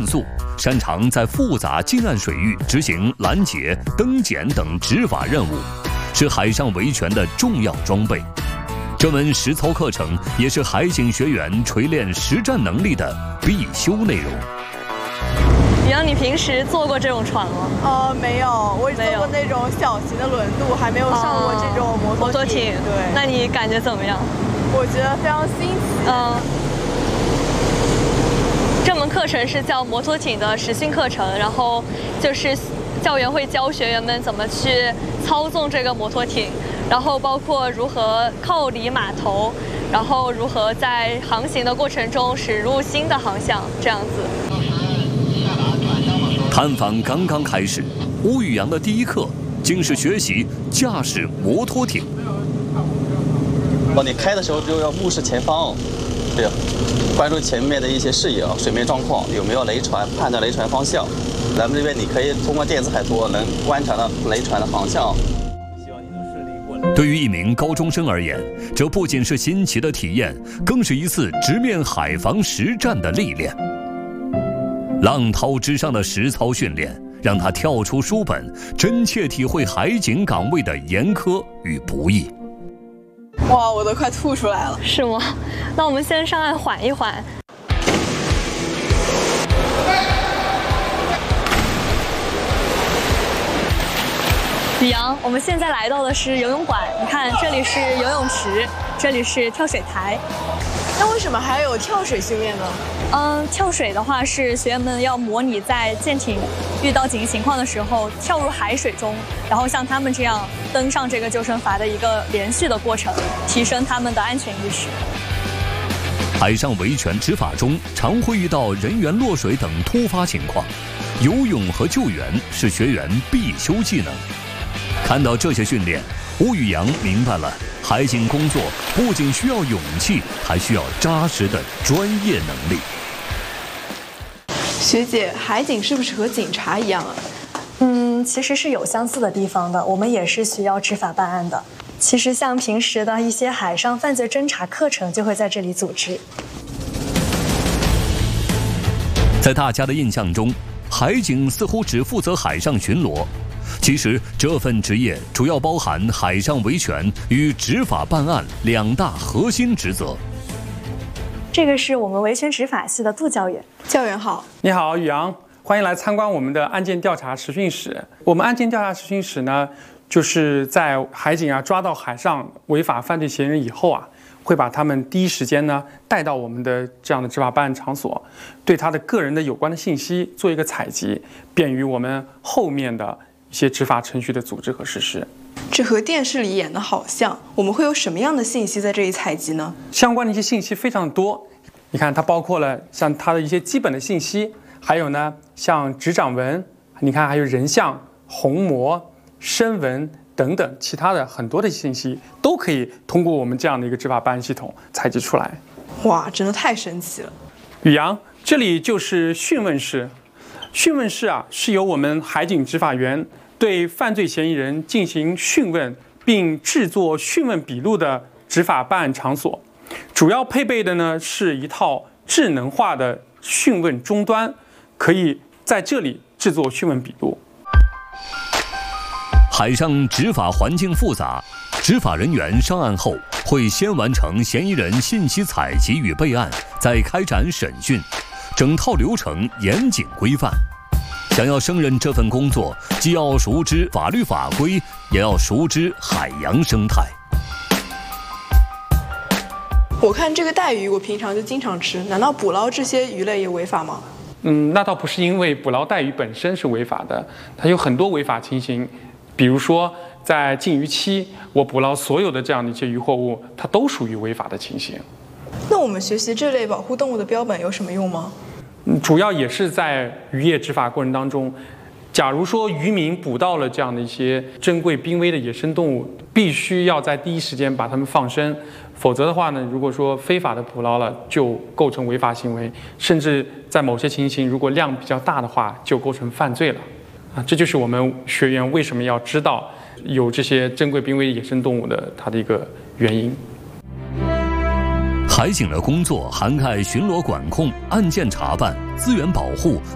速，擅长在复杂近岸水域执行拦截、登检等执法任务，是海上维权的重要装备。这门实操课程也是海警学员锤炼实战能力的必修内容。 李阳，你平时坐过这种船吗？ 没有，我只坐过那种小型的轮渡，还没有上过这种摩托艇。对， 那你感觉怎么样？ 我觉得非常新奇。 这门课程是叫摩托艇的实训课程，然后就是教员会教学员们怎么去操纵这个摩托艇，然后包括如何靠离码头，然后如何在航行的过程中驶入新的航向，这样子。 探访刚刚开始，吴宇阳的第一课竟是学习驾驶摩托艇。 你开的时候就要目视前方，对，关注前面的一些视野水面状况，有没有雷船，判断雷船方向。咱们这边你可以通过电子海图能观察到雷船的方向。 对于一名高中生而言，这不仅是新奇的体验，更是一次直面海防实战的历练。浪涛之上的实操训练，让他跳出书本，真切体会海警岗位的严苛与不易。 哇，我都快吐出来了。 是吗？那我们先上岸缓一缓。李阳，我们现在来到的是游泳馆，你看这里是游泳池，这里是跳水台。 那为什么还有跳水训练呢？ 跳水的话是学员们要模拟在舰艇遇到紧急情况的时候跳入海水中，然后像他们这样登上这个救生筏的一个连续的过程，提升他们的安全意识。 海上维权执法中常会遇到人员落水等突发情况，游泳和救援是学员必修技能。看到这些训练，吴宇阳明白了，海警工作不仅需要勇气，还需要扎实的专业能力。 学姐，海警是不是和警察一样啊？ 其实是有相似的地方的，我们也是需要执法办案的。其实像平时的一些海上犯罪侦查课程就会在这里组织。 在大家的印象中，海警似乎只负责海上巡逻，其实这份职业主要包含海上维权与执法办案两大核心职责。 这个是我们维权执法系的杜教员。 教员好。 你好，宇阳，欢迎来参观我们的案件调查实训室。我们案件调查实训室呢，就是在海警抓到海上违法犯罪嫌疑人以后会把他们第一时间呢带到我们的这样的执法办案场所，对他的个人的有关的信息做一个采集，便于我们后面的一些执法程序的组织和实施。 这和电视里演的好像，我们会有什么样的信息在这里采集呢？ 相关的一些信息非常多，你看它包括了像它的一些基本的信息，还有呢像指掌纹，你看还有人像、虹膜、声纹等等其他的很多的信息，都可以通过我们这样的一个执法办案系统采集出来。 哇，真的太神奇了。 宇阳，这里就是讯问室。讯问室是由我们海警执法员对犯罪嫌疑人进行讯问并制作讯问笔录的执法办案场所。主要配备的呢是一套智能化的讯问终端，可以在这里制作讯问笔录。 海上执法环境复杂，执法人员上岸后会先完成嫌疑人信息采集与备案，再开展审讯，整套流程严谨规范。想要胜任这份工作，既要熟知法律法规，也要熟知海洋生态。 我看这个带鱼，我平常就经常吃，难道捕捞这些鱼类也违法吗？ 那倒不是，因为捕捞带鱼本身是违法的，它有很多违法情形，比如说在禁渔期，我捕捞所有的这样的一些渔获物，它都属于违法的情形。 那我们学习这类保护动物的标本有什么用吗？ 主要也是在渔业执法过程当中，假如说渔民捕到了这样的一些珍贵濒危的野生动物，必须要在第一时间把它们放生，否则的话呢，如果说非法的捕捞了，就构成违法行为，甚至在某些情形，如果量比较大的话，就构成犯罪了。这就是我们学员为什么要知道有这些珍贵濒危野生动物的它的一个原因。 海警的工作涵盖巡逻管控、案件查办、资源保护、